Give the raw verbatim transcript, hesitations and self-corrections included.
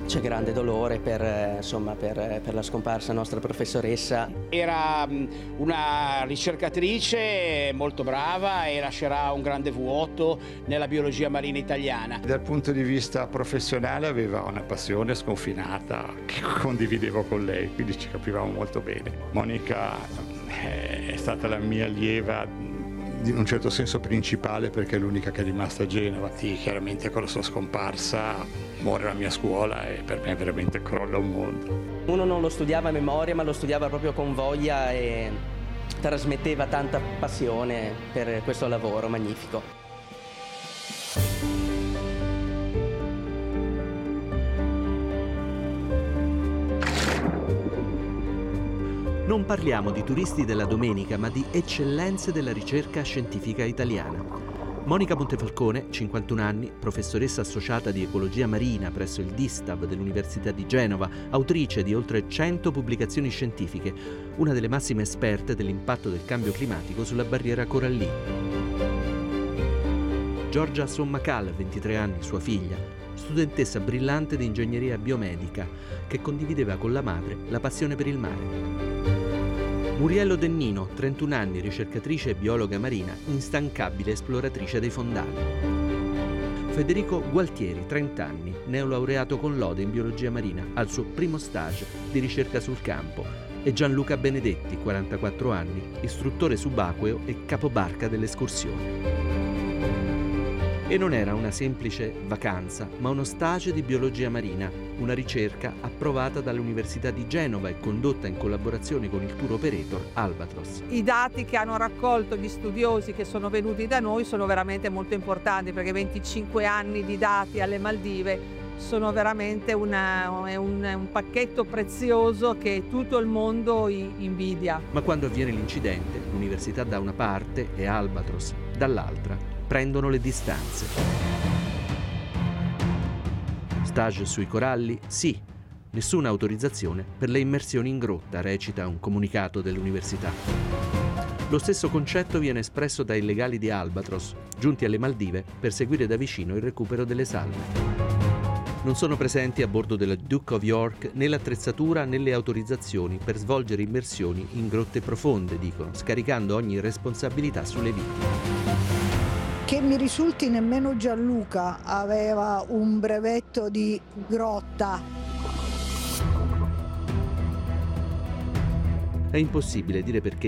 C'è grande dolore per, eh, insomma, per, per la scomparsa nostra professoressa. Era una ricercatrice molto brava e lascerà un grande vuoto nella biologia marina italiana. Dal punto di vista professionale aveva una passione sconfinata che condividevo con lei, quindi ci capivamo molto bene. Monica è stata la mia allieva in un certo senso principale, perché è l'unica che è rimasta a Genova. Sì, chiaramente con la sua scomparsa muore la mia scuola e per me veramente crolla un mondo. Uno non lo studiava a memoria, ma lo studiava proprio con voglia e trasmetteva tanta passione per questo lavoro magnifico. Non parliamo di turisti della domenica, ma di eccellenze della ricerca scientifica italiana. Monica Montefalcone, cinquantuno anni, professoressa associata di ecologia marina presso il DISTAB dell'Università di Genova, autrice di oltre cento pubblicazioni scientifiche, una delle massime esperte dell'impatto del cambio climatico sulla barriera corallina. Giorgia Sommacal, ventitré anni, sua figlia, studentessa brillante di ingegneria biomedica, che condivideva con la madre la passione per il mare. Muriello Dennino, trentuno anni, ricercatrice e biologa marina, instancabile esploratrice dei fondali. Federico Gualtieri, trenta anni, neolaureato con lode in biologia marina, al suo primo stage di ricerca sul campo. E Gianluca Benedetti, quarantaquattro anni, istruttore subacqueo e capobarca dell'escursione. E non era una semplice vacanza, ma uno stage di biologia marina, una ricerca approvata dall'Università di Genova e condotta in collaborazione con il tour operator Albatros. I dati che hanno raccolto gli studiosi che sono venuti da noi sono veramente molto importanti, perché venticinque anni di dati alle Maldive sono veramente una, è un, un pacchetto prezioso che tutto il mondo invidia. Ma quando avviene l'incidente, l'università da una parte e Albatros dall'altra prendono le distanze. Stage sui coralli? Sì. Nessuna autorizzazione per le immersioni in grotta, recita un comunicato dell'università. Lo stesso concetto viene espresso dai legali di Albatros, giunti alle Maldive per seguire da vicino il recupero delle salme. Non sono presenti a bordo della Duke of York né l'attrezzatura né le autorizzazioni per svolgere immersioni in grotte profonde, dicono, scaricando ogni responsabilità sulle vittime. Che mi risulti nemmeno Gianluca aveva un brevetto di grotta. È impossibile dire perché